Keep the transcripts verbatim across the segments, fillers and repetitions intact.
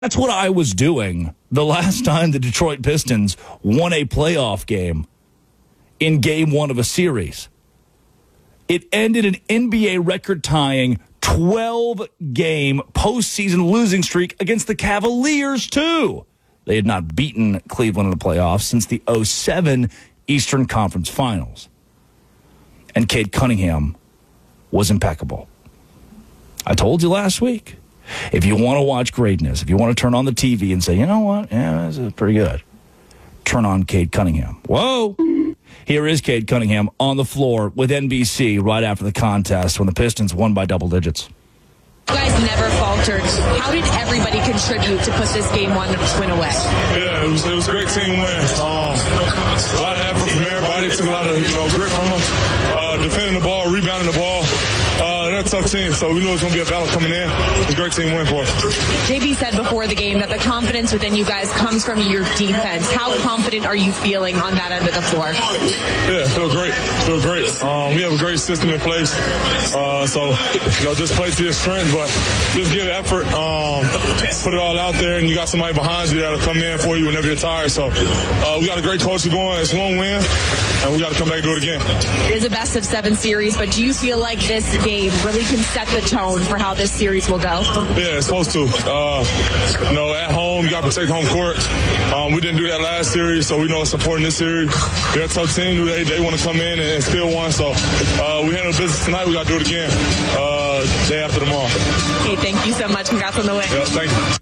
That's what I was doing the last time the Detroit Pistons won a playoff game in game one of a series. It ended an N B A record-tying twelve-game postseason losing streak against the Cavaliers, too. They had not beaten Cleveland in the playoffs since the oh seven Eastern Conference Finals. And Cade Cunningham was impeccable. I told you last week. If you want to watch greatness, if you want to turn on the T V and say, you know what, yeah, this is pretty good, turn on Cade Cunningham. Whoa! Here is Cade Cunningham on the floor with N B C right after the contest when the Pistons won by double digits. You guys never faltered. How did everybody contribute to put this game one win away? Yeah, it was, it was a great team win. Um, a lot of effort from everybody. Took a lot of you know grit from them. Uh, defending the ball, rebounding the ball. Uh, they're a tough team, so we knew it was going to be a battle coming in. It was a great team win for us. J B said before the game that the confidence within you guys comes from your defense. How confident are you feeling on that end of the floor? Yeah, feel great. Feel great. Um, we have a great system in place. Uh, so, you know, just play to your strength, but just give effort, um, put it all out there, and you got somebody behind you that'll come in for you whenever you're tired. So uh, we got a great culture going. It's one win, and we got to come back and do it again. It is a best of seven series, but do you feel like this game really can set the tone for how this series will go? Yeah, it's supposed to. Uh, you know, at home, you got to protect home court. Um, we didn't do that last series, so we know it's important this series. They're a tough team. They, they want to come in and steal one. So uh, we handle business tonight. We got to do it again uh, day after tomorrow. Okay, thank you so much. Congrats on the win. Yeah, thank you.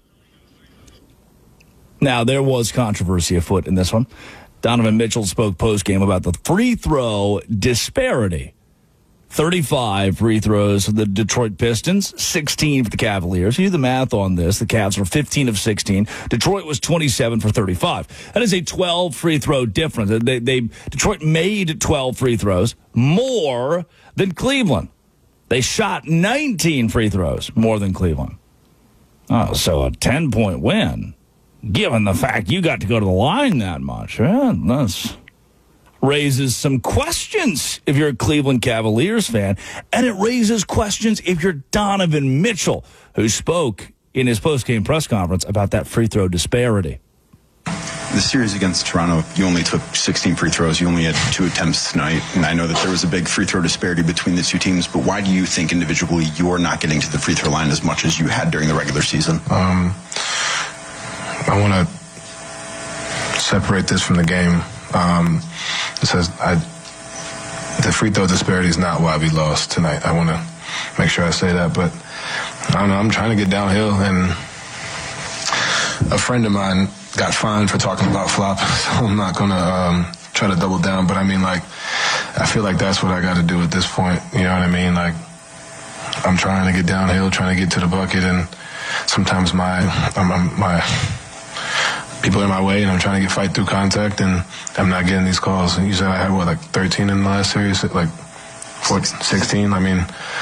Now, there was controversy afoot in this one. Donovan Mitchell spoke post-game about the free throw disparity. thirty-five free throws for the Detroit Pistons, sixteen for the Cavaliers. You do the math on this. The Cavs were fifteen of sixteen. Detroit was twenty-seven for thirty-five. That is a twelve free throw difference. They, they Detroit made twelve free throws, more than Cleveland. They shot nineteen free throws, more than Cleveland. Oh, so a ten-point win, given the fact you got to go to the line that much. Yeah, that's... raises some questions if you're a Cleveland Cavaliers fan, and it raises questions if you're Donovan Mitchell, who spoke in his post-game press conference about that free throw disparity. The series against Toronto, you only took sixteen free throws. You only had two attempts tonight, and I know that there was a big free throw disparity between the two teams, but why do you think individually you're not getting to the free throw line as much as you had during the regular season? Um, I want to separate this from the game. Um, it says I, the free throw disparity is not why we lost tonight. I want to make sure I say that, but I don't know. I'm trying to get downhill, and a friend of mine got fined for talking about flop, so I'm not going to um, try to double down, but I mean, like, I feel like that's what I got to do at this point, you know what I mean? Like, I'm trying to get downhill, trying to get to the bucket, and sometimes my, um, my people are in my way, and I'm trying to get fight through contact, and I'm not getting these calls. And you said I had, what, like thirteen in the last series? Like fourteen, sixteen? I mean,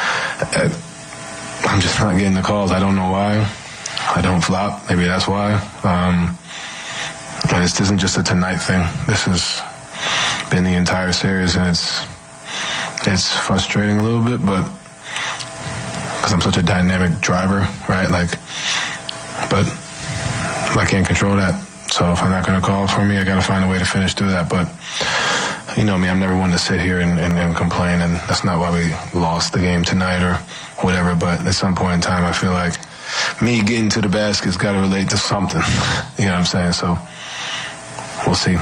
I'm just not getting the calls. I don't know why. I don't flop. Maybe that's why. Um, and this isn't just a tonight thing. This has been the entire series, and it's it's frustrating a little bit, but because I'm such a dynamic driver, right? Like, but I can't control that. So if I'm not going to call for me, I got to find a way to finish through that. But you know me, I'm never one to sit here and, and, and complain, and that's not why we lost the game tonight or whatever. But at some point in time, I feel like me getting to the basket's got to relate to something. You know what I'm saying? So we'll see.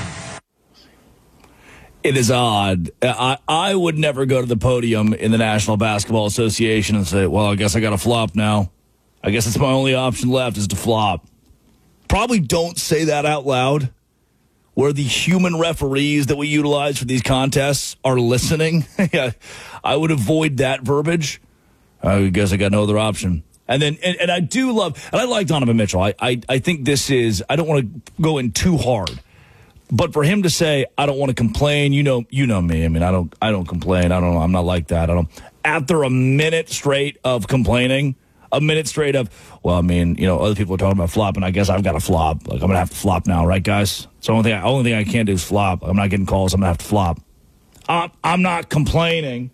It is odd. I, I would never go to the podium in the National Basketball Association and say, well, I guess I got to flop now. I guess it's my only option left is to flop. Probably don't say that out loud where the human referees that we utilize for these contests are listening. Yeah, I would avoid that verbiage. I guess I got no other option. And then, and, and I do love, and I like Donovan Mitchell. I, I, I think this is, I don't want to go in too hard, but for him to say, I don't want to complain, you know, you know me. I mean, I don't, I don't complain. I don't, I'm not like that. I don't, after a minute straight of complaining, a minute straight of, well, I mean, you know, other people are talking about flopping. I guess I've got to flop. Like, I'm going to have to flop now, right, guys? So the only thing I, only thing I can't do is flop. I'm not getting calls. I'm going to have to flop. I'm, I'm not complaining.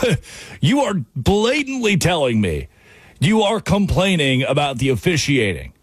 You are blatantly telling me you are complaining about the officiating.